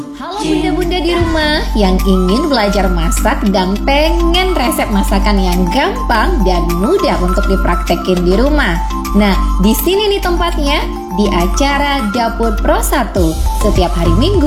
Halo bunda-bunda di rumah yang ingin belajar masak dan pengen resep masakan yang gampang dan mudah untuk dipraktekin di rumah. Nah, di sini nih tempatnya, di acara Dapur Pro 1 setiap hari Minggu